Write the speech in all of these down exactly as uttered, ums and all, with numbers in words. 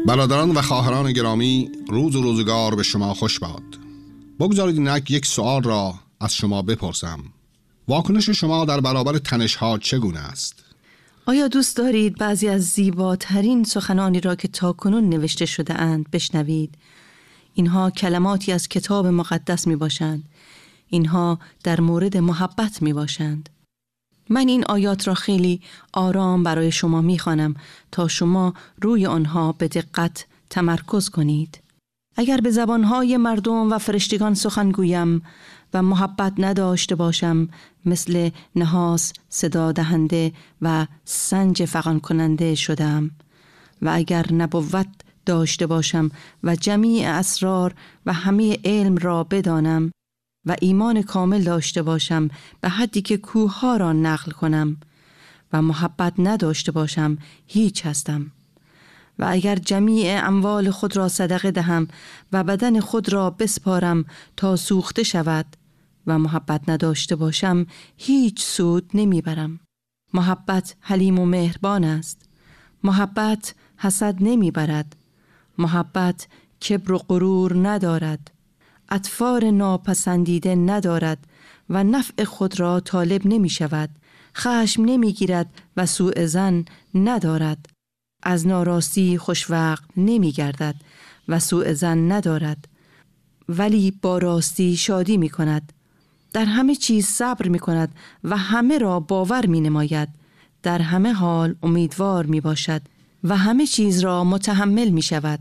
برادران و خواهران گرامی، روز و روزگار به شما خوش باد. بگذارید اینک یک سوال را از شما بپرسم. واکنش شما در برابر تنش‌ها چگونه است؟ آیا دوست دارید بعضی از زیباترین سخنانی را که تاکنون نوشته شده اند بشنوید؟ اینها کلماتی از کتاب مقدس می باشند. اینها در مورد محبت می باشند. من این آیات را خیلی آرام برای شما می خوانم تا شما روی آنها به دقت تمرکز کنید. اگر به زبانهای مردم و فرشتگان سخن گویم و محبت نداشته باشم، مثل نحاس صدا دهنده و سنج فغان کننده شدم. و اگر نبوت داشته باشم و جمیع اسرار و همه علم را بدانم و ایمان کامل داشته باشم به حدی که کوه‌ها را نقل کنم و محبت نداشته باشم، هیچ هستم. و اگر جمیع اموال خود را صدقه دهم و بدن خود را بسپارم تا سوخته شود و محبت نداشته باشم، هیچ سود نمیبرم. محبت حلیم و مهربان است. محبت حسد نمیبرد. محبت کبر و غرور ندارد. اطفار ناپسندیده ندارد و نفع خود را طالب نمی شود. خشم نمی گیرد و سوء ظن ندارد. از ناراستی خوشوقت نمی گردد و سوء ظن ندارد، ولی با راستی شادی می کند. در همه چیز صبر می کند و همه را باور می نماید. در همه حال امیدوار می باشد و همه چیز را متحمل می شود.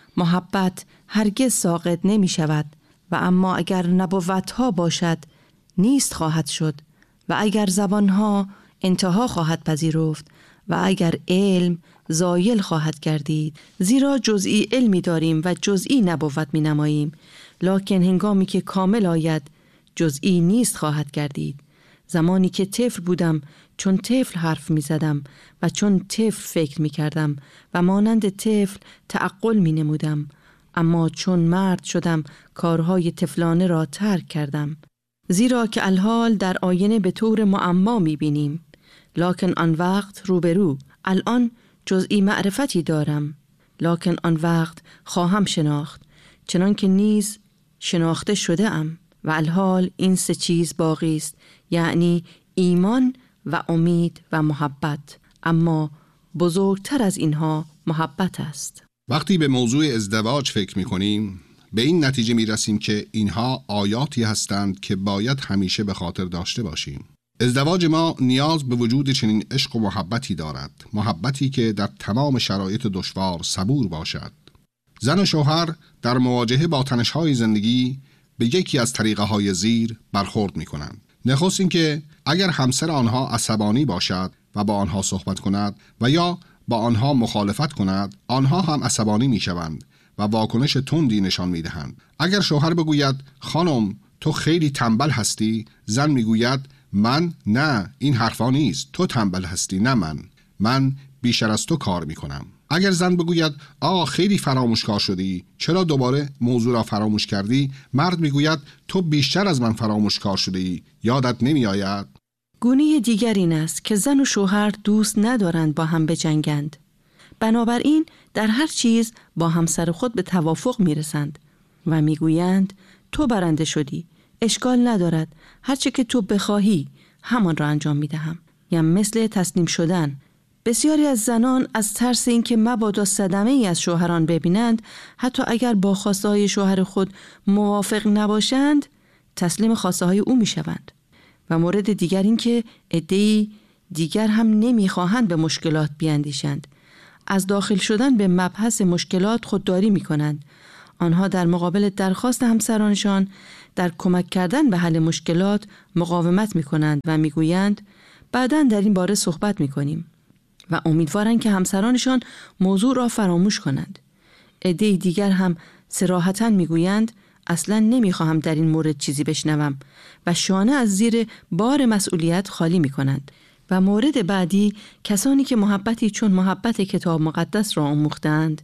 محبت هرگز ساقط نمی شود و اما اگر نبوت‌ها باشد نیست خواهد شد و اگر زبانها انتها خواهد پذیرفت و اگر علم زایل خواهد گردید. زیرا جزئی علمی داریم و جزئی نبوت می نماییم، لکن هنگامی که کامل آید جزئی نیست خواهد گردید. زمانی که طفل بودم چون طفل حرف می زدم و چون طفل فکر می کردم و مانند طفل تعقل می نمودم، اما چون مرد شدم کارهای طفلانه را ترک کردم. زیرا که الحال در آینه به طور معما می بینیم، لکن آن وقت روبرو. الان جزئی معرفتی دارم، لکن آن وقت خواهم شناخت چنان که نیز شناخته شده ام. و الحال این سه چیز باقی است، یعنی ایمان و امید و محبت، اما بزرگتر از اینها محبت است. وقتی به موضوع ازدواج فکر می کنیم به این نتیجه می رسیم که اینها آیاتی هستند که باید همیشه به خاطر داشته باشیم. ازدواج ما نیاز به وجود چنین عشق و محبتی دارد، محبتی که در تمام شرایط دشوار صبور باشد. زن و شوهر در مواجهه با تنش‌های زندگی به یکی از طریقه های زیر برخورد می کنند. نخست این که اگر همسر آنها عصبانی باشد و با آنها صحبت کند و یا با آنها مخالفت کند، آنها هم عصبانی می شوند و واکنش تندی نشان می دهند. اگر شوهر بگوید خانم تو خیلی تنبل هستی، زن می گوید من نه، این حرفا نیست، تو تنبل هستی نه من، من بیشتر از تو کار می کنم. اگر زن بگوید آه خیلی فراموشکار شدی، چرا دوباره موضوع را فراموش کردی، مرد میگوید تو بیشتر از من فراموشکار شدی، یادت نمی آید؟ گونه دیگر این است که زن و شوهر دوست ندارند با هم بجنگند. بنابراین در هر چیز با همسر خود به توافق میرسند و میگویند تو برنده شدی، اشکال ندارد، هرچه که تو بخواهی همان را انجام میدهم. یا مثل تسلیم شدن. بسیاری از زنان از ترس اینکه مبادا صدمه ای از شوهران ببینند، حتی اگر با خواسته های شوهر خود موافق نباشند، تسلیم خواسته های او می شوند. و مورد دیگر این که عده‌ای دیگر هم نمی خواهند به مشکلات بیاندیشند. از داخل شدن به مبحث مشکلات خودداری می کنند. آنها در مقابل درخواست همسرانشان در کمک کردن به حل مشکلات مقاومت می کنند و می گویند بعداً در این باره صحبت می کنیم و امیدوارند که همسرانشان موضوع را فراموش کنند. عده دیگر هم صراحتاً میگویند اصلاً نمیخواهم در این مورد چیزی بشنوم و شانه از زیر بار مسئولیت خالی میکنند. و مورد بعدی کسانی که محبتی چون محبت کتاب مقدس را آموختند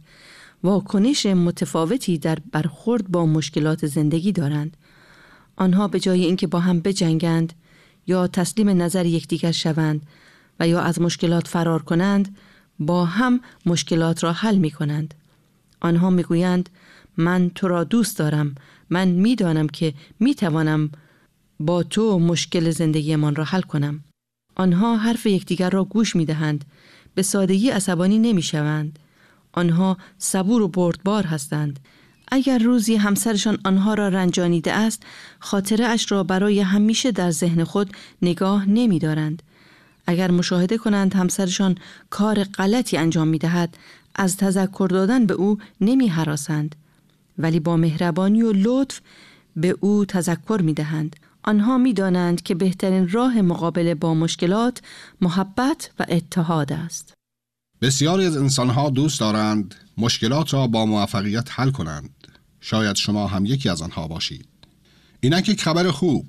واکنش متفاوتی در برخورد با مشکلات زندگی دارند. آنها به جای اینکه با هم بجنگند یا تسلیم نظر یکدیگر شوند و یا از مشکلات فرار کنند، با هم مشکلات را حل می کنند. آنها میگویند من تو را دوست دارم، من میدانم که میتوانم با تو مشکل زندگیمان را حل کنم. آنها حرف یکدیگر را گوش میدهند، به سادگی عصبانی نمیشوند. آنها صبور و بردبار هستند. اگر روزی همسرشان آنها را رنجانیده است، خاطره اش را برای همیشه در ذهن خود نگاه نمی دارند. اگر مشاهده کنند همسرشان کار غلطی انجام می دهد، از تذکر دادن به او نمی هراسند، ولی با مهربانی و لطف به او تذکر می دهند. آنها می دانند که بهترین راه مقابله با مشکلات محبت و اتحاد است. بسیاری از انسانها دوست دارند مشکلات را با موفقیت حل کنند. شاید شما هم یکی از آنها باشید. اینک یک خبر خوب.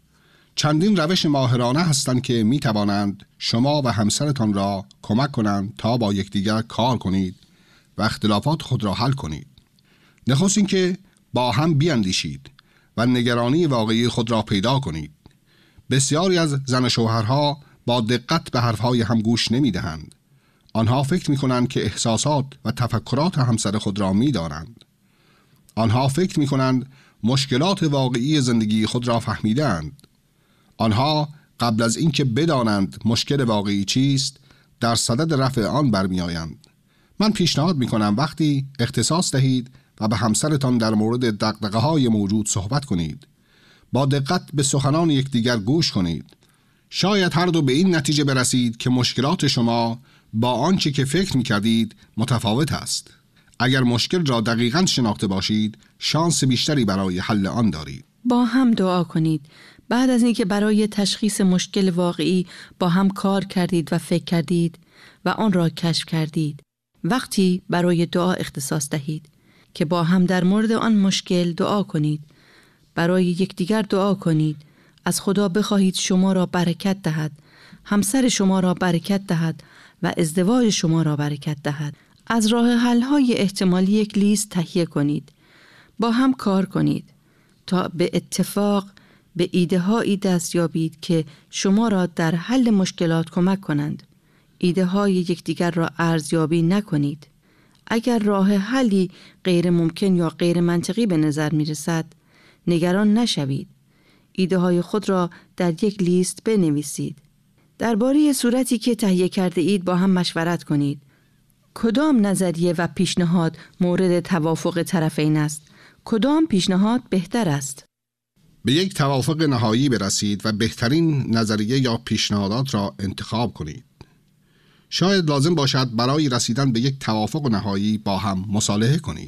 چندین روش ماهرانه هستند که می توانند شما و همسرتان را کمک کنند تا با یکدیگر کار کنید و اختلافات خود را حل کنید. نخست اینکه با هم بیاندیشید و نگرانی واقعی خود را پیدا کنید. بسیاری از زن و شوهرها با دقت به حرفهای هم گوش نمی دهند. آنها فکر می کنند که احساسات و تفکرات همسر خود را می دانند. آنها فکر می کنند مشکلات واقعی زندگی خود را فهمیدند. آنها قبل از اینکه بدانند مشکل واقعی چیست، در صدد رفع آن برمی آیند. من پیشنهاد می کنم وقتی اختصاص دهید و به همسرتان در مورد دغدغه‌های موجود صحبت کنید. با دقت به سخنان یکدیگر گوش کنید. شاید هر دو به این نتیجه برسید که مشکلات شما با آنچه که فکر می‌کردید متفاوت است. اگر مشکل را دقیقاً شناخته باشید، شانس بیشتری برای حل آن دارید. با هم دعا کنید. بعد از اینکه برای تشخیص مشکل واقعی با هم کار کردید و فکر کردید و آن را کشف کردید، وقتی برای دعا اختصاص دهید که با هم در مورد آن مشکل دعا کنید. برای یکدیگر دعا کنید. از خدا بخواهید شما را برکت دهد، همسر شما را برکت دهد و ازدواج شما را برکت دهد. از راه حل‌های احتمالی یک لیست تهیه کنید. با هم کار کنید تا به اتفاق به ایده هایی دست یابید که شما را در حل مشکلات کمک کنند. ایده های یکدیگر را ارزیابی نکنید. اگر راه حلی غیر ممکن یا غیر منطقی به نظر می رسد، نگران نشوید. ایده های خود را در یک لیست بنویسید. درباره صورتی که تهیه کرده اید با هم مشورت کنید. کدام نظریه و پیشنهاد مورد توافق طرفین است؟ کدام پیشنهاد بهتر است؟ به یک توافق نهایی برسید و بهترین نظریه یا پیشنهادات را انتخاب کنید. شاید لازم باشد برای رسیدن به یک توافق نهایی با هم مصالحه کنید.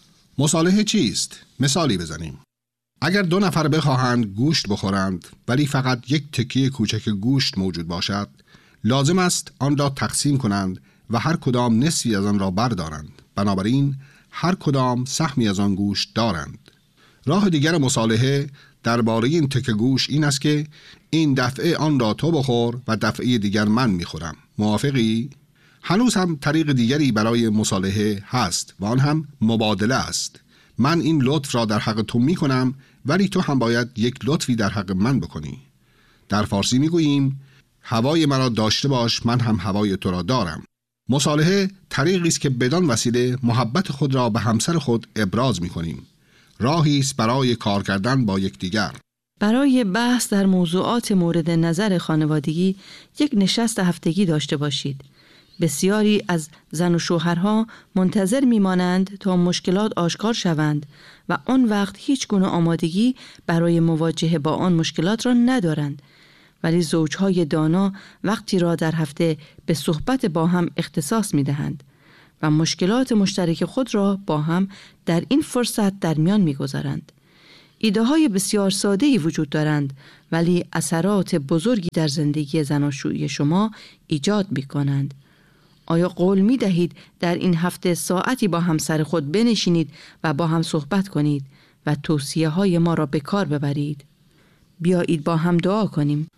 مصالحه چیست؟ مثالی بزنیم. اگر دو نفر بخواهند گوشت بخورند ولی فقط یک تکه کوچک گوشت موجود باشد، لازم است آن را تقسیم کنند و هر کدام نصفی از آن را بردارند. بنابراین هر کدام سهمی از آن گوشت دارند. راه دیگر مصالحه درباره این تکه گوشت این است که این دفعه آن را تو بخور و دفعه دیگر من میخورم. موافقی؟ هنوز هم طریق دیگری برای مصالحه هست و آن هم مبادله است. من این لطف را در حق تو میکنم ولی تو هم باید یک لطفی در حق من بکنی. در فارسی میگوییم هوای مرا داشته باش، من هم هوای تو را دارم. مصالحه طریقی است که بدان وسیله محبت خود را به همسر خود ابراز میکنیم. راهی است برای کار کردن با یکدیگر. برای بحث در موضوعات مورد نظر خانوادگی یک نشست هفتگی داشته باشید. بسیاری از زن و شوهرها منتظر میمانند تا مشکلات آشکار شوند و آن وقت هیچ گونه آمادگی برای مواجهه با آن مشکلات را ندارند. ولی زوجهای دانا وقتی را در هفته به صحبت با هم اختصاص میدهند و مشکلات مشترک خود را با هم در این فرصت در میان میگذارند. ایده های بسیار ساده‌ای وجود دارند ولی اثرات بزرگی در زندگی زناشویی شما ایجاد می کنند. آیا قول می دهید در این هفته ساعتی با همسر خود بنشینید و با هم صحبت کنید و توصیه های ما را به کار ببرید؟ بیایید با هم دعا کنیم.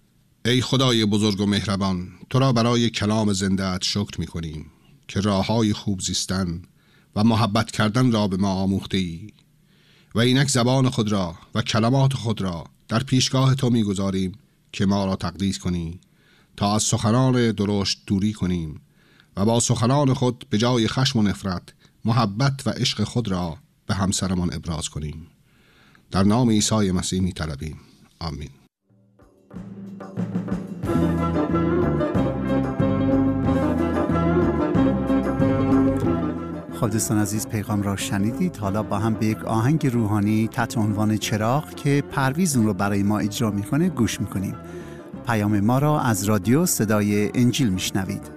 ای خدای بزرگ و مهربان، تو را برای کلام زنده‌ات شکر می کنیم که راه‌های خوب زیستن و محبت کردن را به ما آموخته ای و اینک زبان خود را و کلمات خود را در پیشگاه تو می‌گذاریم که ما را تقدیس کنی تا از سخنان درشت دوری کنیم و با سخنان خود به جای خشم و نفرت محبت و عشق خود را به همسرمان ابراز کنیم. در نام عیسی مسیح می طلبیم. آمین. خب دوستان عزیز، پیغام را شنیدید. حالا با هم به یک آهنگ روحانی تحت عنوان چراغ که پرویز اون رو برای ما اجرا میکنه گوش میکنیم. پیام ما را از رادیو صدای انجیل میشنوید.